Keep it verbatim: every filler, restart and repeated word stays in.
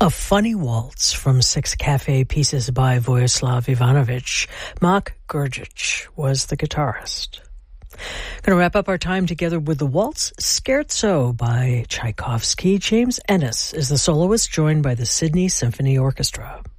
A Funny Waltz from Six Cafe Pieces by Vojislav Ivanovic. Mark Gurgic was the guitarist. Going to wrap up our time together with the waltz Scherzo by Tchaikovsky. James Ennis is the soloist, joined by the Sydney Symphony Orchestra.